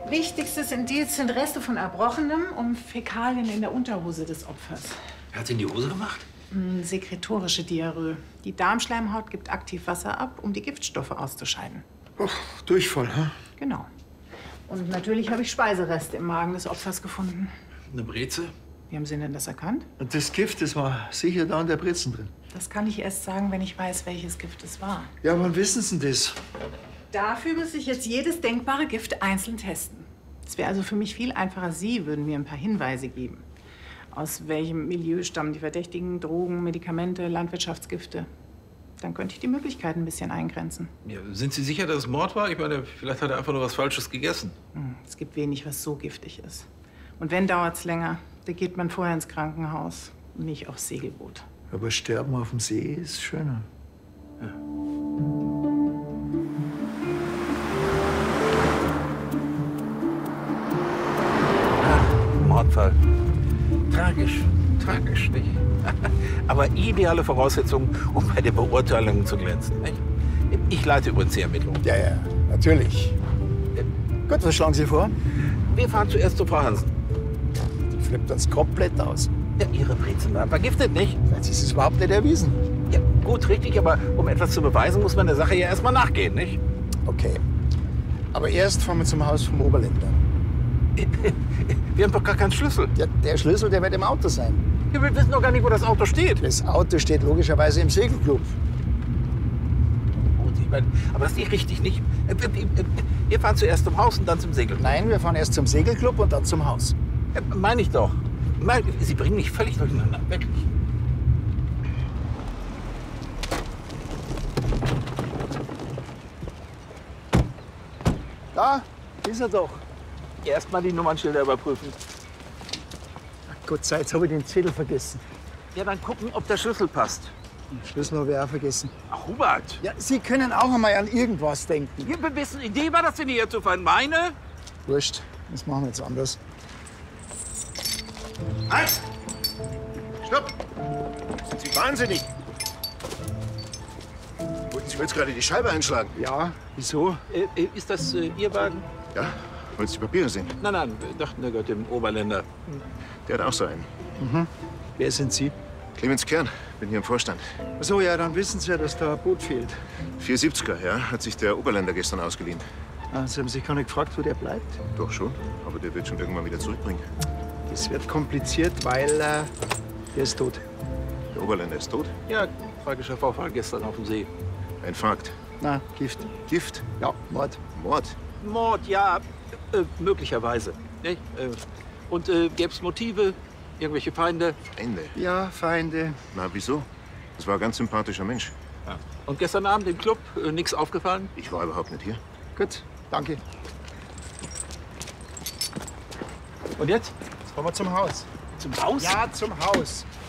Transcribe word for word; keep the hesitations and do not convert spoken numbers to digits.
Wichtigstes Indiz sind Reste von Erbrochenem und Fäkalien in der Unterhose des Opfers. Wer hat in die Hose gemacht? Hm, sekretorische Diarrhoe. Die Darmschleimhaut gibt aktiv Wasser ab, um die Giftstoffe auszuscheiden. Oh, Durchfall, hä? Genau. Und natürlich habe ich Speisereste im Magen des Opfers gefunden. Eine Breze? Wie haben Sie denn das erkannt? Und das Gift, das war sicher da in der Brezen drin. Das kann ich erst sagen, wenn ich weiß, welches Gift es war. Ja, wann wissen Sie denn das? Dafür muss ich jetzt jedes denkbare Gift einzeln testen. Es wäre also für mich viel einfacher, Sie würden mir ein paar Hinweise geben. Aus welchem Milieu stammen die Verdächtigen? Drogen, Medikamente, Landwirtschaftsgifte? Dann könnte ich die Möglichkeiten ein bisschen eingrenzen. Ja, sind Sie sicher, dass es Mord war? Ich meine, vielleicht hat er einfach nur was Falsches gegessen. Hm, es gibt wenig, was so giftig ist. Und wenn, dauert es länger. Da geht man vorher ins Krankenhaus und nicht aufs Segelboot. Aber sterben auf dem See ist schöner. Ja. Mordfall. Tragisch, tragisch, nicht? Aber ideale Voraussetzungen, um bei der Beurteilung zu glänzen, nicht? Ich leite übrigens die Ermittlungen. Ja, ja, natürlich. Gut, was schlagen Sie vor? Wir fahren zuerst zu Frau Hansen. Die flippt uns komplett aus. Ja, Ihre Brezen waren vergiftet, nicht? Jetzt ist es überhaupt nicht erwiesen. Ja, gut, richtig, aber um etwas zu beweisen, muss man der Sache ja erstmal nachgehen, nicht? Okay. Aber erst fahren wir zum Haus vom Oberländer. Wir haben doch gar keinen Schlüssel. Ja, der Schlüssel, der wird im Auto sein. Ja, wir wissen doch gar nicht, wo das Auto steht. Das Auto steht logischerweise im Segelclub. Gut, ich meine, aber das ist nicht richtig, nicht? Wir fahren zuerst zum Haus und dann zum Segelclub. Nein, wir fahren erst zum Segelclub und dann zum Haus. Ja, meine ich doch. Mein, Sie bringen mich völlig durcheinander, wirklich. Da ist er doch. Erst mal die Nummernschilder überprüfen. Ach Gott sei Dank, jetzt habe ich den Zettel vergessen. Ja, dann gucken, ob der Schlüssel passt. Den Schlüssel habe ich auch vergessen. Ach, Hubert. Ja, Sie können auch einmal an irgendwas denken. Ja, wessen Idee war das denn hier zu fahren? Meine? Wurscht, das machen wir jetzt anders. Halt! Stopp! Sind Sie wahnsinnig? Wollten Sie mir jetzt gerade die Scheibe einschlagen? Ja, wieso? Äh, ist das äh, Ihr Wagen? Ja? Wollen Sie die Papiere sehen? Nein, nein, wir dachten, der gehört dem Oberländer. Der hat auch so einen. Mhm. Wer sind Sie? Clemens Kern, bin hier im Vorstand. Ach so, ja, dann wissen Sie ja, dass da ein Boot fehlt. vierhundertsiebziger, ja, hat sich der Oberländer gestern ausgeliehen. Ah, Sie haben sich gar nicht gefragt, wo der bleibt? Doch schon, aber der wird schon irgendwann wieder zurückbringen. Das wird kompliziert, weil äh, der ist tot. Der Oberländer ist tot? Ja, tragischer Vorfall gestern auf dem See. Ein Infarkt. Na, Gift. Gift? Ja, Mord. Mord? Mord, ja, äh, möglicherweise. Nicht? Äh, und äh, gäbe es Motive? Irgendwelche Feinde? Feinde? Ja, Feinde. Na, wieso? Das war ein ganz sympathischer Mensch. Ja. Und gestern Abend im Club äh, nichts aufgefallen? Ich war überhaupt nicht hier. Gut, danke. Und jetzt? Jetzt fahren wir zum Haus. Zum Haus? Ja, zum Haus.